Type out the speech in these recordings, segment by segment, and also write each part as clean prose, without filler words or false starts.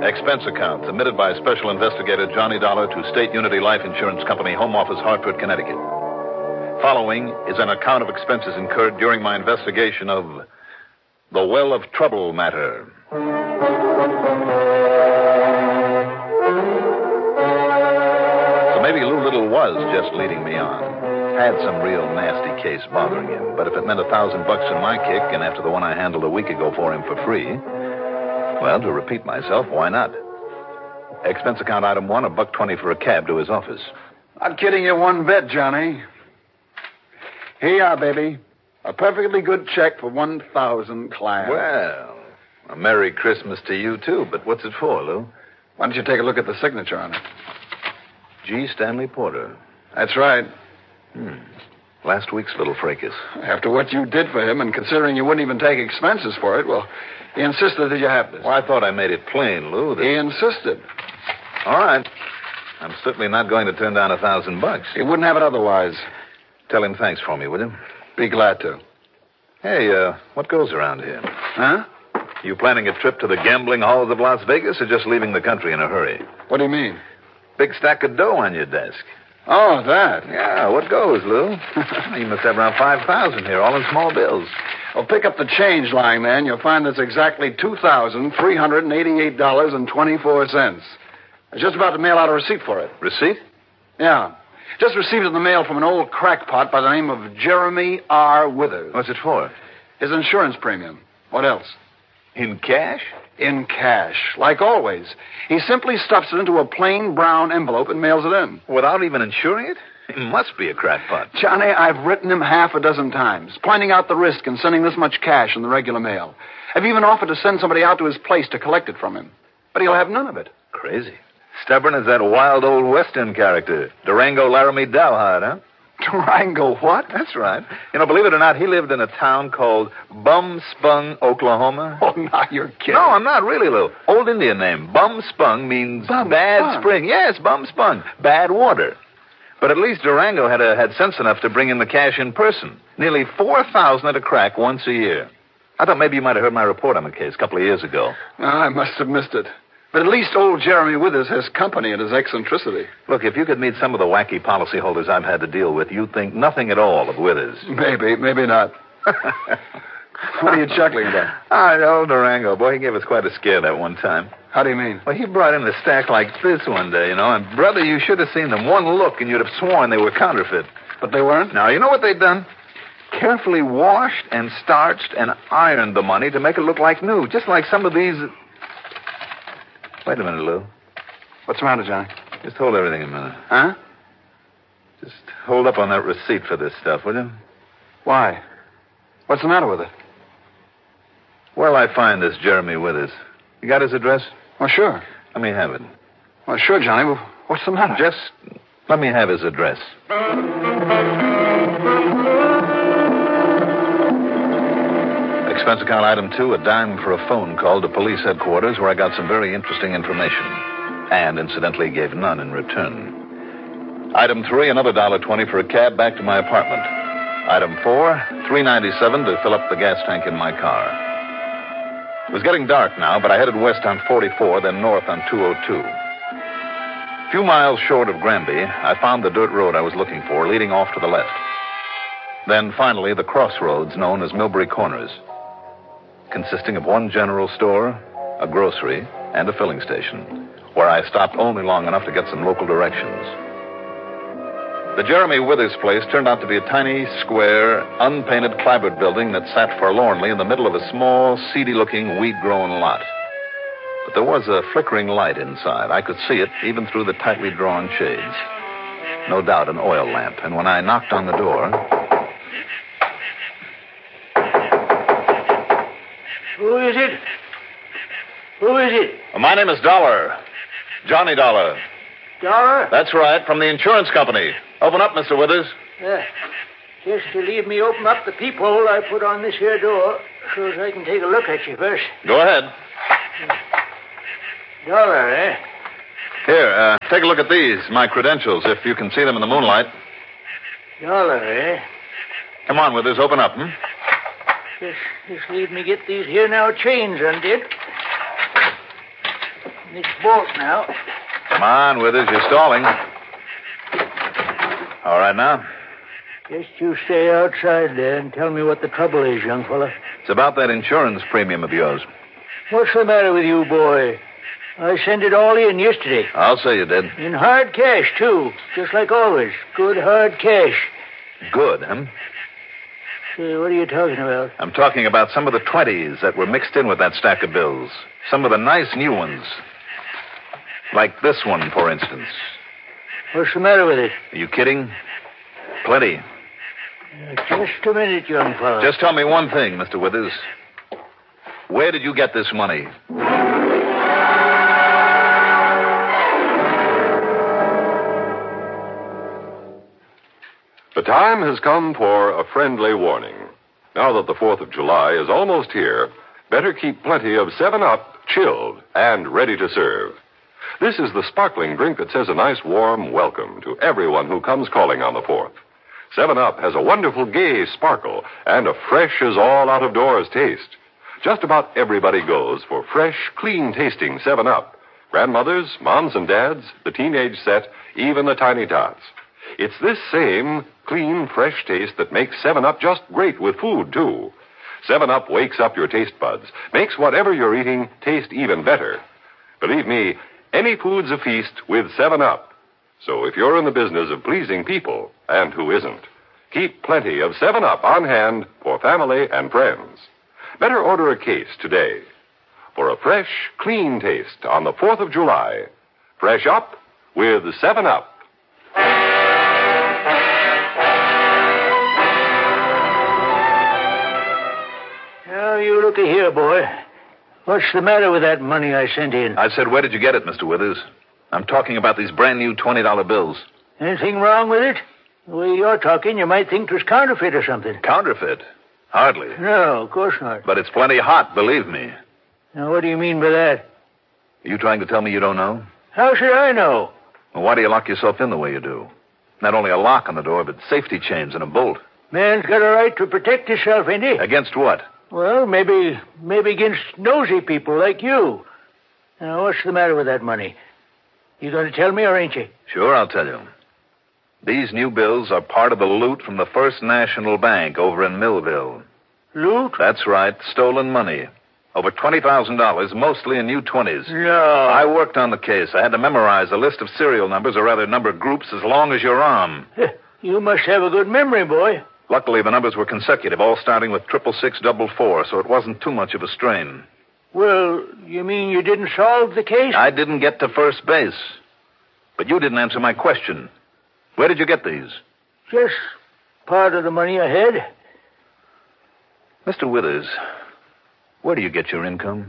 Expense account submitted by Special Investigator Johnny Dollar to State Unity Life Insurance Company, Home Office, Hartford, Connecticut. Following is an account of expenses incurred during my investigation of the Well of Trouble matter. So maybe Lou Little was just leading me on. Had some real nasty case bothering him, but if it meant $1,000 in my kick, and after the one I handled a week ago for him for free, well, to repeat myself, why not? Expense account item 1, $1.20 for a cab to his office. Not kidding you one bit, Johnny. Here you are, baby. A perfectly good check for 1,000 clams. Well, a Merry Christmas to you, too, but what's it for, Lou? Why don't you take a look at the signature on it? G. Stanley Porter. That's right. Last week's little fracas. After what you did for him, and considering you wouldn't even take expenses for it, well, he insisted that you have this. Well, I thought I made it plain, Lou. He insisted. All right. I'm certainly not going to turn down $1,000. He wouldn't have it otherwise. Tell him thanks for me, will you? Be glad to. Hey, what goes around here? Huh? You planning a trip to the gambling halls of Las Vegas or just leaving the country in a hurry? What do you mean? Big stack of dough on your desk. Oh, that. Yeah, what goes, Lou? You must have around 5,000 here, all in small bills. Well, pick up the change line, man. You'll find that's exactly $2,388.24. I was just about to mail out a receipt for it. Receipt? Yeah. Just received it in the mail from an old crackpot by the name of Jeremy R. Withers. What's it for? His insurance premium. What else? In cash? In cash, like always. He simply stuffs it into a plain brown envelope and mails it in. Without even insuring it? He must be a crackpot. Johnny, I've written him half a dozen times, pointing out the risk in sending this much cash in the regular mail. I've even offered to send somebody out to his place to collect it from him. But he'll have none of it. Crazy. Stubborn as that wild old Western character, Durango Laramie Dalhart, huh? Durango what? That's right. You know, believe it or not, he lived in a town called Bumspung, Oklahoma. Oh, now you're kidding. No, I'm not really, Lou. Old Indian name. Bumspung means bad spring. Yes, Bumspung. Bad water. But at least Durango had sense enough to bring in the cash in person. Nearly 4,000 at a crack once a year. I thought maybe you might have heard my report on the case a couple of years ago. I must have missed it. But at least old Jeremy Withers has company in his eccentricity. Look, if you could meet some of the wacky policyholders I've had to deal with, you'd think nothing at all of Withers. Maybe not. What are you chuckling about? Old Durango. Boy, he gave us quite a scare that one time. How do you mean? Well, he brought in a stack like this one day, you know, and, brother, you should have seen them. One look, and you'd have sworn they were counterfeit. But they weren't? Now, you know what they'd done? Carefully washed and starched and ironed the money to make it look like new, just like some of these... Wait a minute, Lou. What's the matter, Johnny? Just hold everything a minute. Huh? Just hold up on that receipt for this stuff, will you? Why? What's the matter with it? Where'll I find this Jeremy Withers? You got his address? Oh, sure. Let me have it. Well, sure, Johnny. Well, what's the matter? Just let me have his address. Expense account item 2, a dime for a phone call to police headquarters where I got some very interesting information. And, incidentally, gave none in return. Item 3, another $1.20 for a cab back to my apartment. Item 4, $3.97 to fill up the gas tank in my car. It was getting dark now, but I headed west on 44, then north on 202. A few miles short of Granby, I found the dirt road I was looking for, leading off to the left. Then, finally, the crossroads known as Millbury Corners, consisting of one general store, a grocery, and a filling station, where I stopped only long enough to get some local directions. The Jeremy Withers place turned out to be a tiny, square, unpainted clapboard building that sat forlornly in the middle of a small, seedy-looking, weed-grown lot. But there was a flickering light inside. I could see it even through the tightly drawn shades. No doubt an oil lamp. And when I knocked on the door... Who is it? Who is it? My name is Dollar. Johnny Dollar. Dollar? That's right, from the insurance company. Open up, Mr. Withers. Just to leave me open up the peephole I put on this here door so as I can take a look at you first. Go ahead. Dollar, eh? Here, take a look at these, my credentials, if you can see them in the moonlight. Dollar, eh? Come on, Withers, open up, Just leave me get these here now chains undid. this bolt now. Come on, Withers. You're stalling. All right now? Just you stay outside there and tell me what the trouble is, young fella. It's about that insurance premium of yours. What's the matter with you, boy? I sent it all in yesterday. I'll say you did. In hard cash, too. Just like always. Good hard cash. Good, huh? Say, what are you talking about? I'm talking about some of the 20s that were mixed in with that stack of bills. Some of the nice new ones. Like this one, for instance. What's the matter with it? Are you kidding? Plenty. Just a minute, young fellow. Just tell me one thing, Mr. Withers. Where did you get this money? The time has come for a friendly warning. Now that the 4th of July is almost here, better keep plenty of 7-Up chilled and ready to serve. This is the sparkling drink that says a nice warm welcome to everyone who comes calling on the 4th. 7-Up has a wonderful gay sparkle and a fresh as all out-of-doors taste. Just about everybody goes for fresh, clean-tasting 7-Up. Grandmothers, moms and dads, the teenage set, even the tiny tots. It's this same clean, fresh taste that makes 7-Up just great with food, too. 7-Up wakes up your taste buds, makes whatever you're eating taste even better. Believe me, any food's a feast with 7-Up. So if you're in the business of pleasing people, and who isn't, keep plenty of 7-Up on hand for family and friends. Better order a case today. For a fresh, clean taste on the 4th of July, fresh up with 7-Up. Now, you looky here, boy. What's the matter with that money I sent in? I said, where did you get it, Mr. Withers? I'm talking about these brand new $20 bills. Anything wrong with it? The way you're talking, you might think it was counterfeit or something. Counterfeit? Hardly. No, of course not. But it's plenty hot, believe me. Now, what do you mean by that? Are you trying to tell me you don't know? How should I know? Well, why do you lock yourself in the way you do? Not only a lock on the door, but safety chains and a bolt. Man's got a right to protect himself, ain't he? Against what? Well, maybe against nosy people like you. Now, what's the matter with that money? You going to tell me or ain't you? Sure, I'll tell you. These new bills are part of the loot from the First National Bank over in Millville. Loot? That's right, stolen money. Over $20,000, mostly in new 20s. No. I worked on the case. I had to memorize a list of serial numbers, or rather number groups, as long as your arm. You must have a good memory, boy. Luckily, the numbers were consecutive, all starting with 66644, so it wasn't too much of a strain. Well, you mean you didn't solve the case? I didn't get to first base. But you didn't answer my question. Where did you get these? Just part of the money I had. Mr. Withers, where do you get your income?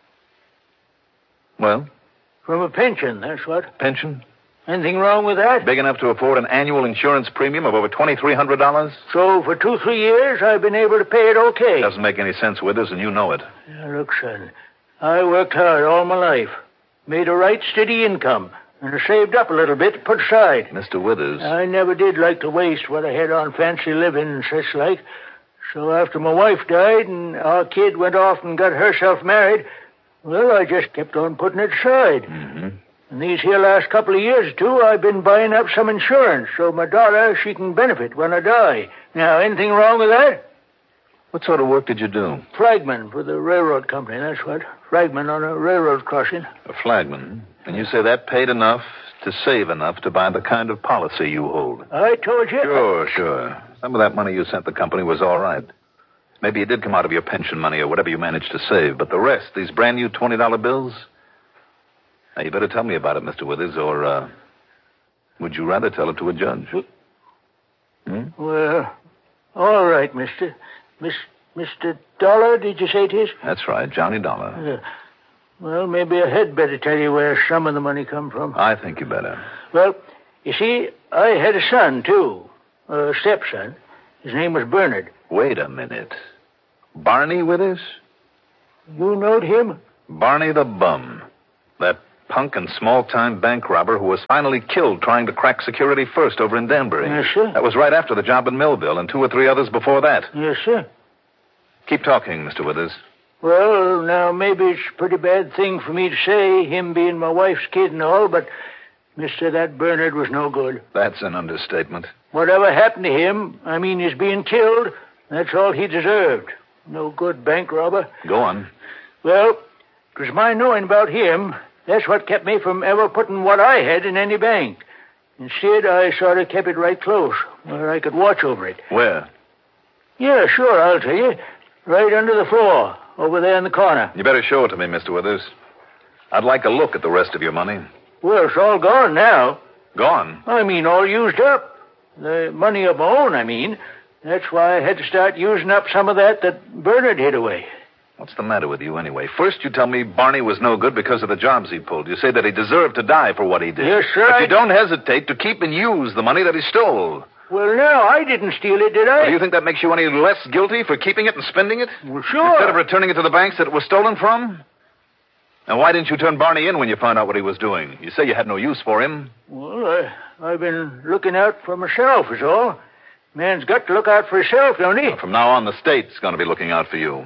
Well? From a pension, that's what. Pension? Anything wrong with that? Big enough to afford an annual insurance premium of over $2,300? So for 2-3 years, I've been able to pay it okay. Doesn't make any sense, Withers, and you know it. Now, look, son, I worked hard all my life. Made a right steady income. And I saved up a little bit to put aside. Mr. Withers. I never did like to waste what I had on fancy living and such like. So after my wife died and our kid went off and got herself married, well, I just kept on putting it aside. Mm-hmm. And these here last couple of years, too, I've been buying up some insurance so my daughter, she can benefit when I die. Now, anything wrong with that? What sort of work did you do? Flagman for the railroad company, that's what. Flagman on a railroad crossing. A flagman? And you say that paid enough to save enough to buy the kind of policy you hold? I told you. Sure. Some of that money you sent the company was all right. Maybe it did come out of your pension money or whatever you managed to save. But the rest, these brand new $20 bills? Now, you better tell me about it, Mr. Withers, or would you rather tell it to a judge? Well, all right, Mr. Dollar, did you say it is? That's right, Johnny Dollar. Well, maybe I had better tell you where some of the money come from. I think you better. Well, you see, I had a son, too. A stepson. His name was Bernard. Wait a minute. Barney Withers? You knowed him? Barney the Bum. That punk and small-time bank robber who was finally killed trying to crack Security First over in Danbury. Yes, sir. That was right after the job in Millville and 2 or 3 others before that. Yes, sir. Keep talking, Mr. Withers. Well, now, maybe it's a pretty bad thing for me to say, him being my wife's kid and all, but, mister, that Bernard was no good. That's an understatement. Whatever happened to him, I mean his being killed, that's all he deserved. No good bank robber. Go on. Well, it was my knowing about him. That's what kept me from ever putting what I had in any bank. Instead, I sort of kept it right close, where I could watch over it. Where? Yeah, sure, I'll tell you. Right under the floor, over there in the corner. You better show it to me, Mr. Withers. I'd like a look at the rest of your money. Well, it's all gone now. Gone? I mean, all used up. The money of my own, I mean. That's why I had to start using up some of that Bernard hid away. What's the matter with you, anyway? First, you tell me Barney was no good because of the jobs he pulled. You say that he deserved to die for what he did. Yes, sir. But you don't hesitate to keep and use the money that he stole. Well, no, I didn't steal it, did I? Well, do you think that makes you any less guilty for keeping it and spending it? Well, sure. Instead of returning it to the banks that it was stolen from? And why didn't you turn Barney in when you found out what he was doing? You say you had no use for him. Well, I've been looking out for myself, is all. Man's got to look out for himself, don't he? Well, from now on, the state's going to be looking out for you.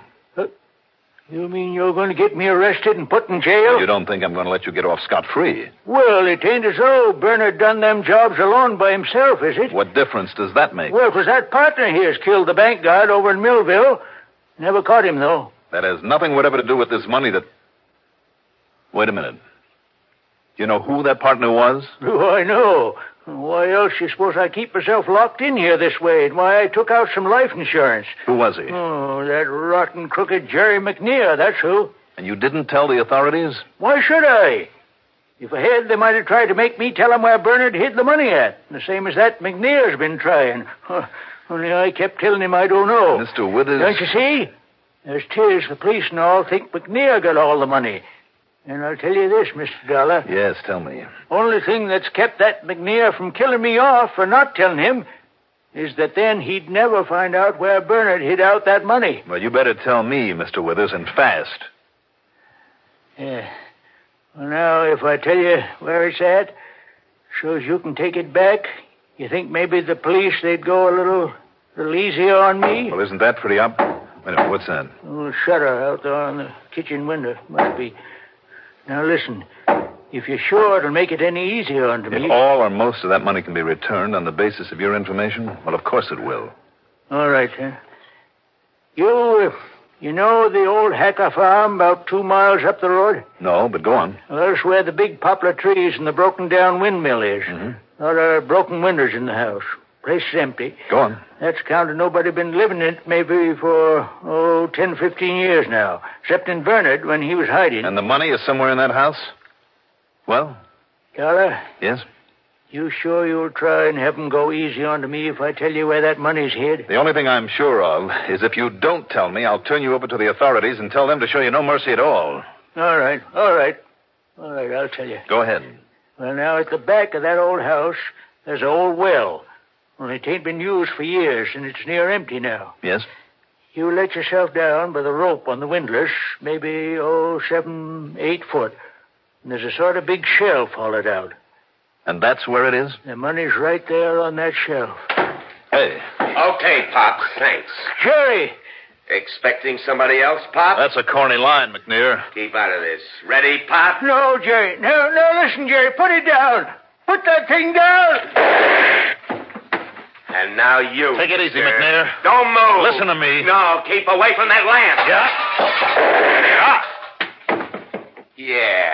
You mean you're going to get me arrested and put in jail? Well, you don't think I'm going to let you get off scot-free? Well, it ain't as though Bernard done them jobs alone by himself, is it? What difference does that make? Well, 'cause that partner of his killed the bank guard over in Millville. Never caught him, though. That has nothing whatever to do with this money that... Wait a minute. You know who that partner was? Oh, I know. Why else you suppose I keep myself locked in here this way, and why I took out some life insurance? Who was he? Oh, that rotten, crooked Jerry McNear, that's who. And you didn't tell the authorities? Why should I? If I had, they might have tried to make me tell them where Bernard hid the money at. The same as that McNear's been trying. Only I kept telling him I don't know. Mr. Withers... Don't you see? As 'tis, the police and all think McNear got all the money. And I'll tell you this, Mr. Dollar. Yes, tell me. Only thing that's kept that McNear from killing me off for not telling him is that then he'd never find out where Bernard hid out that money. Well, you better tell me, Mr. Withers, and fast. Yeah. Well, now, if I tell you where it's at, so's you can take it back, you think maybe the police, they'd go a little easier on me? Well, isn't that pretty up? Wait a minute, what's that? Oh, a shutter out there on the kitchen window. Must be. Now, listen. If you're sure it'll make it any easier on me... If all or most of that money can be returned on the basis of your information, well, of course it will. All right, huh? You know the old Hacker farm about 2 miles up the road? No, but go on. Well, that's where the big poplar trees and the broken-down windmill is. Mm-hmm. Lot of broken windows in the house. Place is empty. Go on. That's counted nobody been living in it maybe for, 10, 15 years now. Except in Bernard when he was hiding. And the money is somewhere in that house? Well? Dollar? Yes? You sure you'll try and have them go easy on me if I tell you where that money's hid? The only thing I'm sure of is if you don't tell me, I'll turn you over to the authorities and tell them to show you no mercy at all. All right, I'll tell you. Go ahead. Well, now, at the back of that old house, there's an old well. Only it ain't been used for years, and it's near empty now. Yes? You let yourself down by the rope on the windlass, maybe, 7, 8 foot. And there's a sort of big shelf hollowed out. And that's where it is? The money's right there on that shelf. Hey. Okay, Pop, thanks. Jerry! Expecting somebody else, Pop? That's a corny line, McNear. Keep out of this. Ready, Pop? No, Jerry. No, listen, Jerry. Put it down. Put that thing down. And now you. Take it easy, sir. McNair. Don't move. Listen to me. No, keep away from that lamp. Yeah? Yeah.